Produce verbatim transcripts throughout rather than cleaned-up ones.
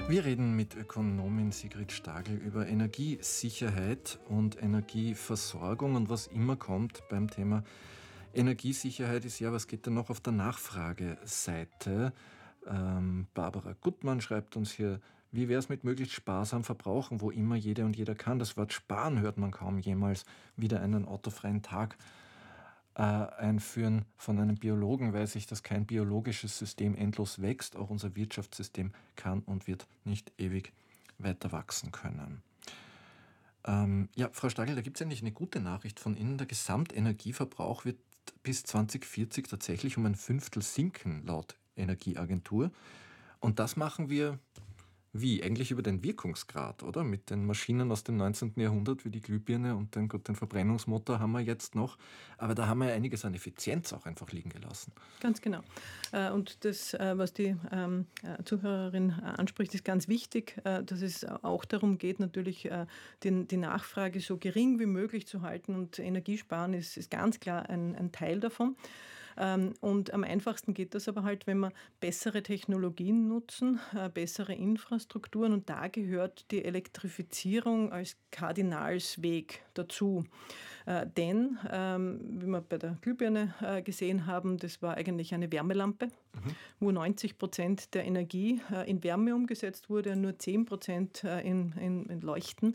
Wir reden mit Ökonomin Sigrid Stagl über Energiesicherheit und Energieversorgung, und was immer kommt beim Thema Energiesicherheit ist ja, was geht denn noch auf der Nachfrageseite? Ähm, Barbara Guttmann schreibt uns hier: Wie wäre es mit möglichst sparsam verbrauchen, wo immer jede und jeder kann? Das Wort sparen hört man kaum jemals. Wieder einen autofreien Tag äh, einführen. Von einem Biologen weiß ich, dass kein biologisches System endlos wächst. Auch unser Wirtschaftssystem kann und wird nicht ewig weiter wachsen können. Ähm, ja, Frau Stagl, da gibt es eigentlich eine gute Nachricht von Ihnen. Der Gesamtenergieverbrauch wird bis zwanzig vierzig tatsächlich um ein Fünftel sinken, laut Energieagentur. Und das machen wir wie? Eigentlich über den Wirkungsgrad, oder? Mit den Maschinen aus dem neunzehnten Jahrhundert wie die Glühbirne und den, gut, den Verbrennungsmotor haben wir jetzt noch. Aber da haben wir ja einiges an Effizienz auch einfach liegen gelassen. Ganz genau. Und das, was die Zuhörerin anspricht, ist ganz wichtig, dass es auch darum geht, natürlich die Nachfrage so gering wie möglich zu halten. Und Energiesparen ist, ist ganz klar ein, ein Teil davon. Und am einfachsten geht das aber halt, wenn wir bessere Technologien nutzen, bessere Infrastrukturen, und da gehört die Elektrifizierung als Kardinalsweg dazu. Denn, wie wir bei der Glühbirne gesehen haben, das war eigentlich eine Wärmelampe, mhm. wo neunzig Prozent der Energie in Wärme umgesetzt wurde und nur zehn Prozent in, in, in Leuchten.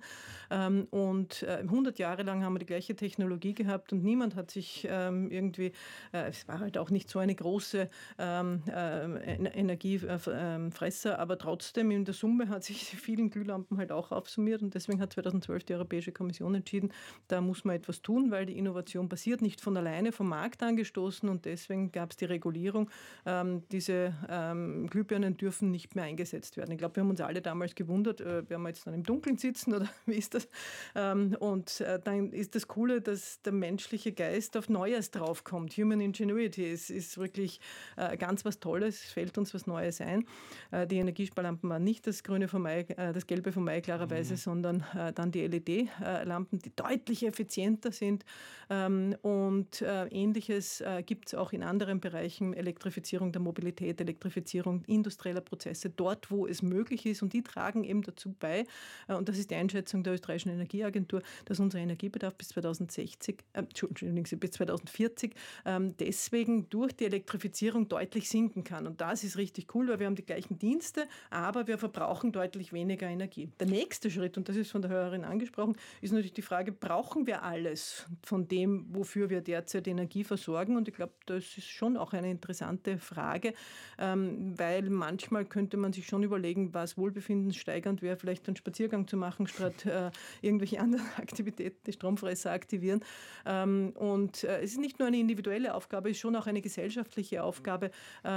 Und hundert Jahre lang haben wir die gleiche Technologie gehabt und niemand hat sich irgendwie, es war halt auch nicht so eine große ähm, äh, Energiefresser, aber trotzdem in der Summe hat sich die vielen Glühlampen halt auch aufsummiert, und deswegen hat zweitausendzwölf die Europäische Kommission entschieden, da muss man etwas tun, weil die Innovation passiert nicht von alleine, vom Markt angestoßen, und deswegen gab es die Regulierung, ähm, diese ähm, Glühbirnen dürfen nicht mehr eingesetzt werden. Ich glaube, wir haben uns alle damals gewundert, äh, werden wir jetzt dann im Dunkeln sitzen oder wie ist das? Ähm, und äh, dann ist das Coole, dass der menschliche Geist auf Neues draufkommt. Human Ingenuity ist, ist wirklich äh, ganz was Tolles, es fällt uns was Neues ein. Äh, die Energiesparlampen waren nicht das grüne vom Mai, äh, das gelbe vom Mai klarerweise, mhm. sondern äh, dann die L E D-Lampen, die deutlich effizienter sind. Ähm, und äh, Ähnliches äh, gibt es auch in anderen Bereichen: Elektrifizierung der Mobilität, Elektrifizierung industrieller Prozesse, dort, wo es möglich ist. Und die tragen eben dazu bei, äh, und das ist die Einschätzung der österreichischen Energieagentur, dass unser Energiebedarf bis zweitausendsechzig, äh, Entschuldigung, bis zweitausendvierzig ähm, deswegen durch die Elektrifizierung deutlich sinken kann. Und das ist richtig cool, weil wir haben die gleichen Dienste, aber wir verbrauchen deutlich weniger Energie. Der nächste Schritt, und das ist von der Hörerin angesprochen, ist natürlich die Frage: Brauchen wir alles von dem, wofür wir derzeit Energie versorgen? Und ich glaube, das ist schon auch eine interessante Frage, ähm, weil manchmal könnte man sich schon überlegen, was wohlbefindenssteigernd wäre, vielleicht einen Spaziergang zu machen, statt äh, irgendwelche anderen Aktivitäten, die Stromfresser aktivieren. Ähm, und äh, es ist nicht nur eine individuelle Aufgabe, es ist schon auch eine gesellschaftliche Aufgabe,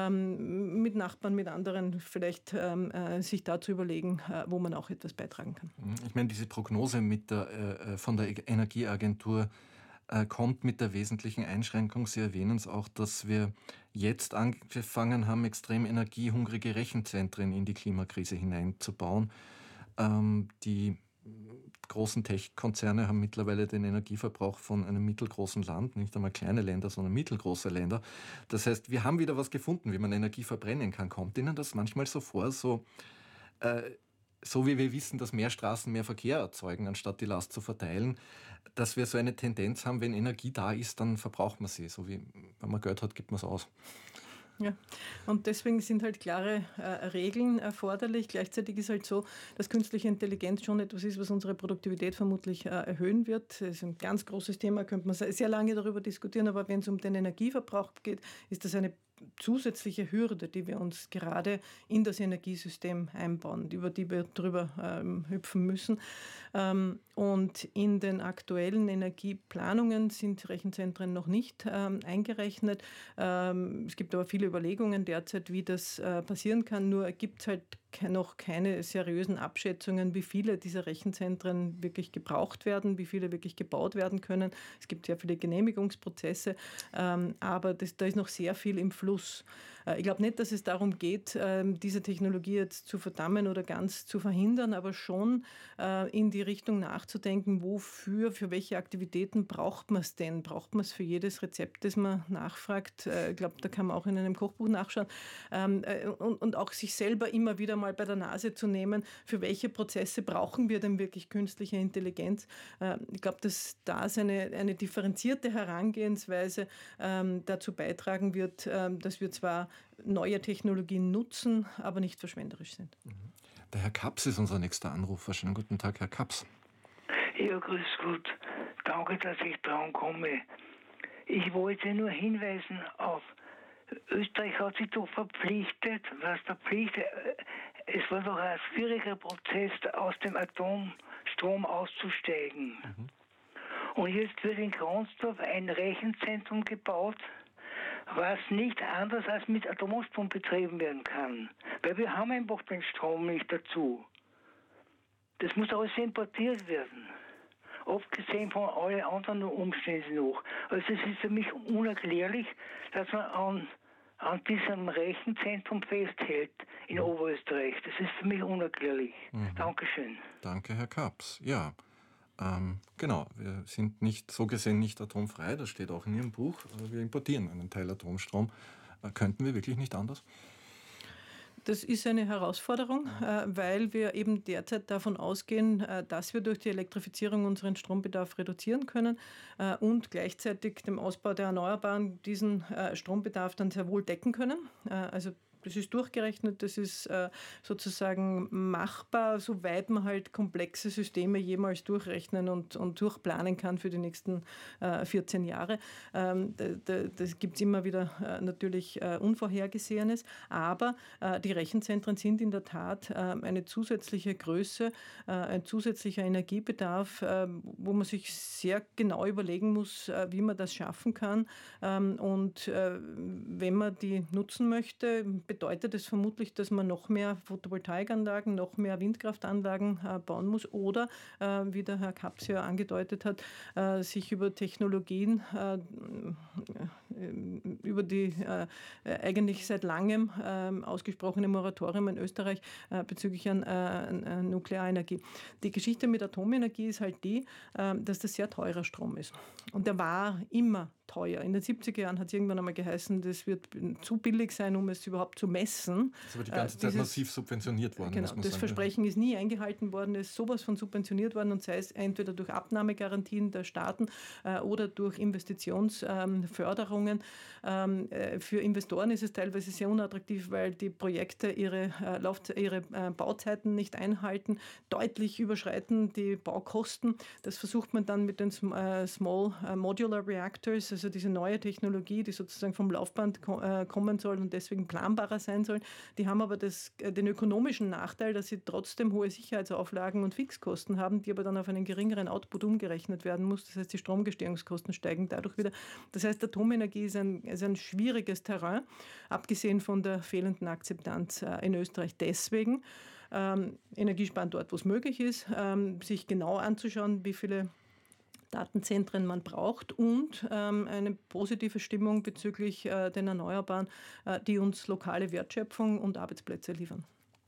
ähm, mit Nachbarn, mit anderen vielleicht ähm, äh, sich da zu überlegen, äh, wo man auch etwas beitragen kann. Ich meine, diese Prognose mit der, äh, von der Energieagentur äh, kommt mit der wesentlichen Einschränkung. Sie erwähnen es auch, dass wir jetzt angefangen haben, extrem energiehungrige Rechenzentren in die Klimakrise hineinzubauen. Ähm, die großen Tech-Konzerne haben mittlerweile den Energieverbrauch von einem mittelgroßen Land, nicht einmal kleine Länder, sondern mittelgroße Länder. Das heißt, wir haben wieder was gefunden, wie man Energie verbrennen kann. Kommt Ihnen das manchmal so vor, so, äh, so wie wir wissen, dass mehr Straßen mehr Verkehr erzeugen, anstatt die Last zu verteilen, dass wir so eine Tendenz haben, wenn Energie da ist, dann verbraucht man sie. So wie, wenn man Geld hat, gibt man es aus. Ja, und deswegen sind halt klare äh, Regeln erforderlich. Gleichzeitig ist halt so, dass künstliche Intelligenz schon etwas ist, was unsere Produktivität vermutlich äh, erhöhen wird. Das ist ein ganz großes Thema, könnte man sehr lange darüber diskutieren, aber wenn es um den Energieverbrauch geht, ist das eine zusätzliche Hürde, die wir uns gerade in das Energiesystem einbauen, über die wir drüber ähm, hüpfen müssen. Ähm, und in den aktuellen Energieplanungen sind Rechenzentren noch nicht ähm, eingerechnet. Ähm, es gibt aber viele Überlegungen derzeit, wie das äh, passieren kann, nur gibt es halt noch keine seriösen Abschätzungen, wie viele dieser Rechenzentren wirklich gebraucht werden, wie viele wirklich gebaut werden können. Es gibt sehr viele Genehmigungsprozesse, ähm, aber das, da ist noch sehr viel im Fluss. Ich glaube nicht, dass es darum geht, diese Technologie jetzt zu verdammen oder ganz zu verhindern, aber schon in die Richtung nachzudenken, wofür, für welche Aktivitäten braucht man es denn? Braucht man es für jedes Rezept, das man nachfragt? Ich glaube, da kann man auch in einem Kochbuch nachschauen. Und auch sich selber immer wieder mal bei der Nase zu nehmen, für welche Prozesse brauchen wir denn wirklich künstliche Intelligenz? Ich glaube, dass das eine, eine differenzierte Herangehensweise ähm, dazu beitragen wird, ähm, dass wir zwar neue Technologien nutzen, aber nicht verschwenderisch sind. Der Herr Kaps ist unser nächster Anrufer. Schönen guten Tag, Herr Kaps. Ja, grüß Gott. Danke, dass ich dran komme. Ich wollte nur hinweisen auf, Österreich hat sich doch verpflichtet, was verpflichtet, es war doch ein schwieriger Prozess, aus dem Atomstrom auszusteigen. Mhm. Und jetzt wird in Kronsdorf ein Rechenzentrum gebaut, was nicht anders als mit Atomstrom betrieben werden kann. Weil wir haben einfach den Strom nicht dazu. Das muss alles importiert werden. Abgesehen von allen anderen Umständen noch. Also es ist für mich unerklärlich, dass man an, an diesem Rechenzentrum festhält in Oberösterreich. Das ist für mich unerklärlich. Mhm. Dankeschön. Danke, Herr Kaps. Ja. Ähm, genau, wir sind nicht so gesehen nicht atomfrei, das steht auch in Ihrem Buch. Wir importieren einen Teil Atomstrom. Äh, könnten wir wirklich nicht anders? Das ist eine Herausforderung, äh, weil wir eben derzeit davon ausgehen, äh, dass wir durch die Elektrifizierung unseren Strombedarf reduzieren können äh, und gleichzeitig dem Ausbau der Erneuerbaren diesen äh, Strombedarf dann sehr wohl decken können. Äh, also Das ist durchgerechnet, das ist äh, sozusagen machbar, soweit man halt komplexe Systeme jemals durchrechnen und, und durchplanen kann für die nächsten äh, vierzehn Jahre. Ähm, da, da, das gibt es immer wieder äh, natürlich äh, Unvorhergesehenes, aber äh, die Rechenzentren sind in der Tat äh, eine zusätzliche Größe, äh, ein zusätzlicher Energiebedarf, äh, wo man sich sehr genau überlegen muss, äh, wie man das schaffen kann. Ähm, und äh, wenn man die nutzen möchte, bedeutet es vermutlich, dass man noch mehr Photovoltaikanlagen, noch mehr Windkraftanlagen äh, bauen muss oder, äh, wie der Herr Kaps ja angedeutet hat, äh, sich über Technologien, äh, über die äh, eigentlich seit langem äh, ausgesprochene Moratorium in Österreich äh, bezüglich an, äh, an Nuklearenergie. Die Geschichte mit Atomenergie ist halt die, äh, dass das sehr teurer Strom ist. Und der war immer teuer. In den siebziger Jahren hat es irgendwann einmal geheißen, das wird zu billig sein, um es überhaupt zu messen. Das ist aber die ganze Zeit Dieses, massiv subventioniert worden. Genau, muss man das sagen. Versprechen ist nie eingehalten worden, ist sowas von subventioniert worden und sei es entweder durch Abnahmegarantien der Staaten äh, oder durch Investitionsförderungen. Ähm, äh, für Investoren ist es teilweise sehr unattraktiv, weil die Projekte ihre, äh, Lauf- ihre äh, Bauzeiten nicht einhalten, deutlich überschreiten die Baukosten. Das versucht man dann mit den äh, Small äh, Modular Reactors, also diese neue Technologie, die sozusagen vom Laufband ko- äh, kommen soll und deswegen planbarer sein soll. Die haben aber das, äh, den ökonomischen Nachteil, dass sie trotzdem hohe Sicherheitsauflagen und Fixkosten haben, die aber dann auf einen geringeren Output umgerechnet werden muss. Das heißt, die Stromgestehungskosten steigen dadurch wieder. Das heißt, Atomenergie ist ein, ist ein schwieriges Terrain, abgesehen von der fehlenden Akzeptanz äh, in Österreich. Deswegen ähm, Energiesparen dort, wo es möglich ist, ähm, sich genau anzuschauen, wie viele Datenzentren man braucht und ähm, eine positive Stimmung bezüglich äh, den Erneuerbaren, äh, die uns lokale Wertschöpfung und Arbeitsplätze liefern.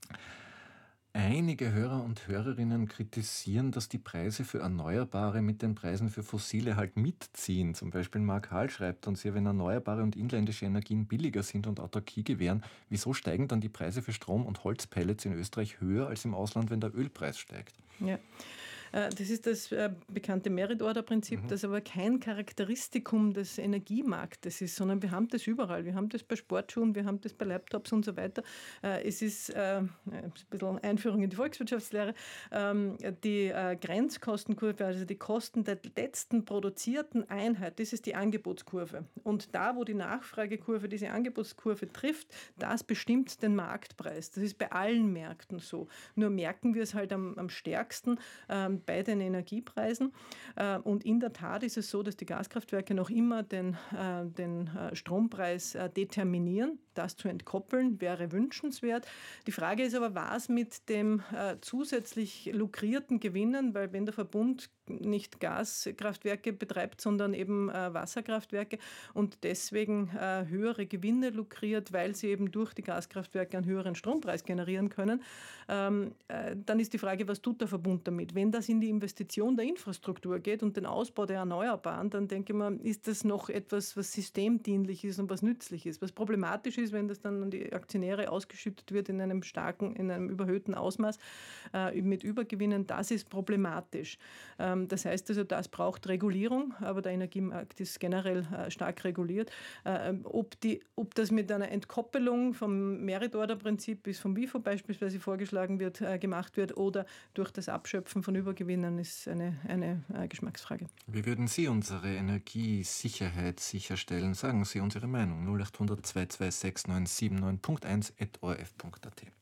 Einige Hörer und Hörerinnen kritisieren, dass die Preise für Erneuerbare mit den Preisen für Fossile halt mitziehen. Zum Beispiel Mark Hall schreibt uns hier, wenn erneuerbare und inländische Energien billiger sind und Autarkie gewähren, wieso steigen dann die Preise für Strom und Holzpellets in Österreich höher als im Ausland, wenn der Ölpreis steigt? Ja. Das ist das bekannte Merit-Order-Prinzip, mhm. das aber kein Charakteristikum des Energiemarktes ist, sondern wir haben das überall. Wir haben das bei Sportschuhen, wir haben das bei Laptops und so weiter. Es ist äh, ein bisschen Einführung in die Volkswirtschaftslehre. Die Grenzkostenkurve, also die Kosten der letzten produzierten Einheit, das ist die Angebotskurve. Und da, wo die Nachfragekurve diese Angebotskurve trifft, das bestimmt den Marktpreis. Das ist bei allen Märkten so. Nur merken wir es halt am, am stärksten ähm, bei den Energiepreisen. Äh, und in der Tat ist es so, dass die Gaskraftwerke noch immer den, äh, den äh, Strompreis äh, determinieren. Das zu entkoppeln wäre wünschenswert. Die Frage ist aber, was mit dem äh, zusätzlich lukrierten Gewinnen, weil wenn der Verbund nicht Gaskraftwerke betreibt, sondern eben äh, Wasserkraftwerke und deswegen äh, höhere Gewinne lukriert, weil sie eben durch die Gaskraftwerke einen höheren Strompreis generieren können. Ähm, äh, dann ist die Frage, was tut der Verbund damit? Wenn das in die Investition der Infrastruktur geht und den Ausbau der Erneuerbaren, dann denke ich mal, ist das noch etwas, was systemdienlich ist und was nützlich ist. Was problematisch ist, wenn das dann an die Aktionäre ausgeschüttet wird in einem starken, in einem überhöhten Ausmaß äh, mit Übergewinnen, das ist problematisch. Ähm, das heißt also, das braucht Regulierung, aber der Energiemarkt ist generell äh, stark reguliert. Äh, ob, die, ob das mit einer Entkoppelung vom Merit-Order-Prinzip, wie es vom W I F O beispielsweise vorgeschlagen wird, äh, gemacht wird oder durch das Abschöpfen von Übergewinnen, ist eine, eine äh, Geschmacksfrage. Wie würden Sie unsere Energiesicherheit sicherstellen? Sagen Sie uns Ihre Meinung. null acht hundert zwei zwei sechs neun sieben neun Punkt eins at o r f punkt a t.